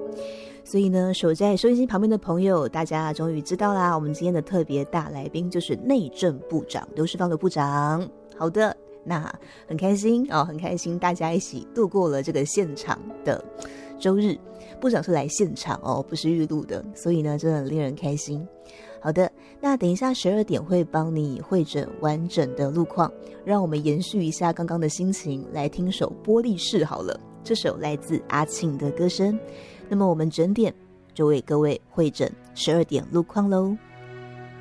所以呢，守在收音机旁边的朋友，大家终于知道啦，我们今天的特别大来宾就是内政部长刘世芳的部长。好的，那很开心哦，很开心大家一起度过了这个现场的周日。部长是来现场哦，不是预录的，所以呢真的很令人开心。好的，那等一下12点会帮你汇整完整的路况，让我们延续一下刚刚的心情，来听首《玻璃室》好了，这首来自阿庆的歌声。那么我们整点就为各位汇整12点路况咯。